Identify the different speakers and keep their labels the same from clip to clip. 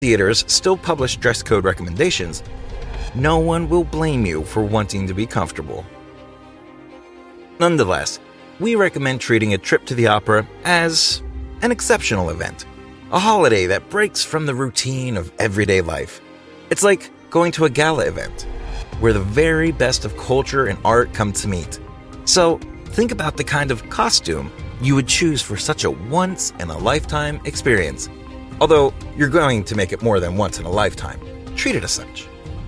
Speaker 1: theaters still publish dress code recommendations, no one will blame you for wanting to be comfortable. Nonetheless, we recommend treating a trip to the opera as an exceptional event, a holiday that breaks from the routine of everyday life. It's like going to a gala event, where the very best of culture and art come to meet. So, think about the kind of costume you would choose for such a once-in-a-lifetime experience. Although, you're going to make it more than once in a lifetime. Treat it as such.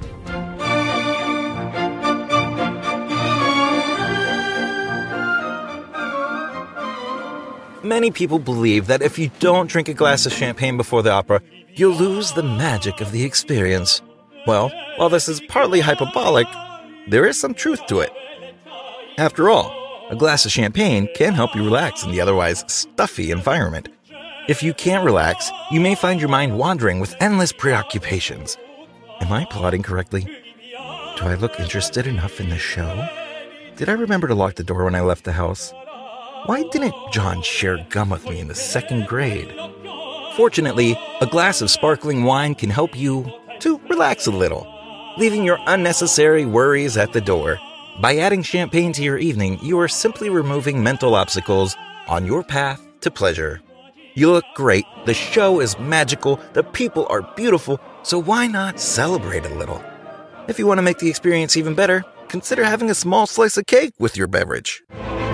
Speaker 1: Many people believe that if you don't drink a glass of champagne before the opera, you'll lose the magic of the experience. Well, while this is partly hyperbolic, there is some truth to it. After all, a glass of champagne can help you relax in the otherwise stuffy environment. If you can't relax, you may find your mind wandering with endless preoccupations. Am I plotting correctly? Do I look interested enough in the show? Did I remember to lock the door when I left the house? Why didn't John share gum with me in the 2nd grade? Fortunately, a glass of sparkling wine can help you to relax a little, leaving your unnecessary worries at the door. By adding champagne to your evening, you are simply removing mental obstacles on your path to pleasure. You look great, the show is magical, the people are beautiful, so why not celebrate a little? If you want to make the experience even better, consider having a small slice of cake with your beverage.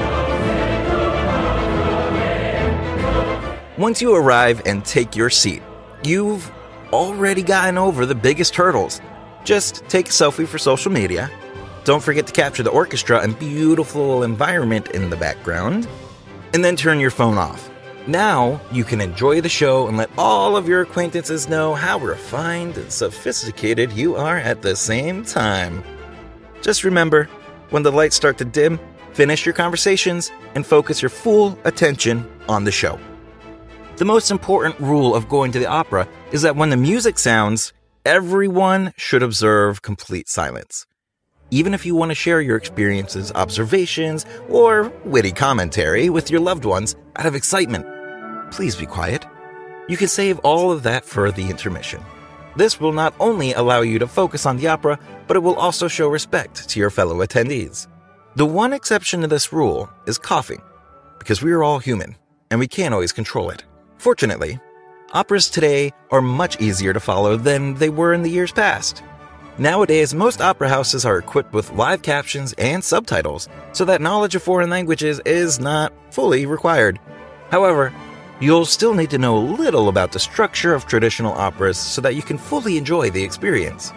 Speaker 1: Once you arrive and take your seat, you've already gotten over the biggest hurdles. Just take a selfie for social media. Don't forget to capture the orchestra and beautiful environment in the background. And then turn your phone off. Now you can enjoy the show and let all of your acquaintances know how refined and sophisticated you are at the same time. Just remember, when the lights start to dim, finish your conversations and focus your full attention on the show. The most important rule of going to the opera is that when the music sounds, everyone should observe complete silence. Even if you want to share your experiences, observations, or witty commentary with your loved ones out of excitement, please be quiet. You can save all of that for the intermission. This will not only allow you to focus on the opera, but it will also show respect to your fellow attendees. The one exception to this rule is coughing, because we are all human, and we can't always control it. Fortunately, operas today are much easier to follow than they were in the years past. Nowadays, most opera houses are equipped with live captions and subtitles, so that knowledge of foreign languages is not fully required. However, you'll still need to know a little about the structure of traditional operas so that you can fully enjoy the experience.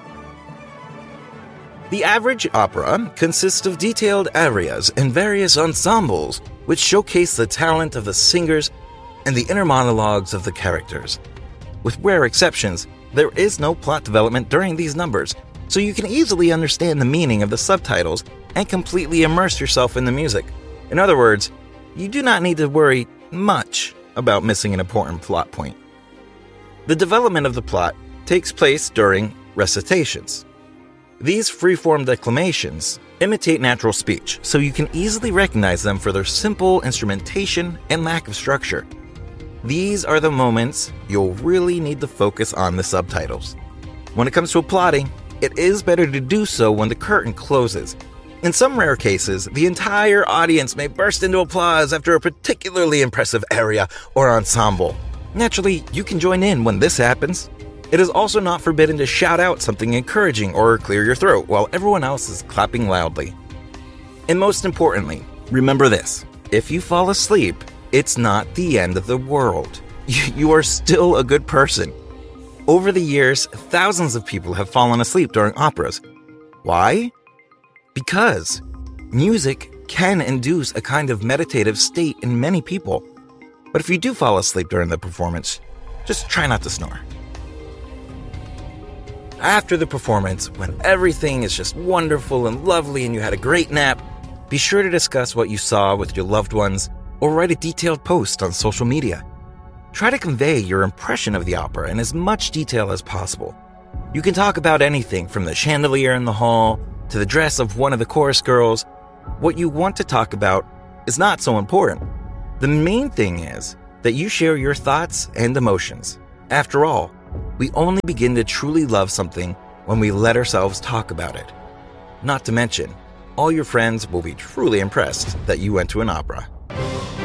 Speaker 1: The average opera consists of detailed arias and various ensembles, which showcase the talent of the singers and the inner monologues of the characters. With rare exceptions, there is no plot development during these numbers, so you can easily understand the meaning of the subtitles and completely immerse yourself in the music. In other words, you do not need to worry much about missing an important plot point. The development of the plot takes place during recitations. These free-form declamations imitate natural speech, so you can easily recognize them for their simple instrumentation and lack of structure. These are the moments you'll really need to focus on the subtitles. When it comes to plotting, it is better to do so when the curtain closes. In some rare cases, the entire audience may burst into applause after a particularly impressive aria or ensemble. Naturally, you can join in when this happens. It is also not forbidden to shout out something encouraging or clear your throat while everyone else is clapping loudly. And most importantly, remember this: if you fall asleep, it's not the end of the world. You are still a good person. Over the years, thousands of people have fallen asleep during operas. Why? Because music can induce a kind of meditative state in many people. But if you do fall asleep during the performance, just try not to snore. After the performance, when everything is just wonderful and lovely and you had a great nap, be sure to discuss what you saw with your loved ones or write a detailed post on social media. Try to convey your impression of the opera in as much detail as possible. You can talk about anything from the chandelier in the hall to the dress of one of the chorus girls. What you want to talk about is not so important. The main thing is that you share your thoughts and emotions. After all, We only begin to truly love something when we let ourselves talk about it. Not to mention, all your friends will be truly impressed that you went to an opera.